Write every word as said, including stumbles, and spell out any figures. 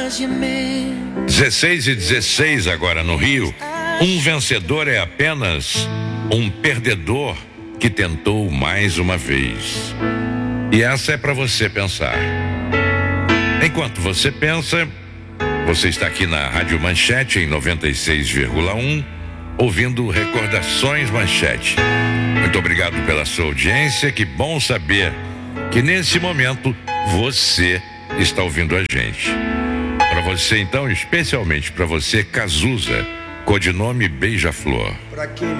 dezesseis e dezesseis agora no Rio. Um vencedor é apenas um perdedor que tentou mais uma vez. E essa é para você pensar. Enquanto você pensa, você está aqui na Rádio Manchete em noventa e seis vírgula um, ouvindo Recordações Manchete. Muito obrigado pela sua audiência. Que bom saber que nesse momento você está ouvindo a gente. Para você então, especialmente para você, Cazuza, codinome Beija-Flor.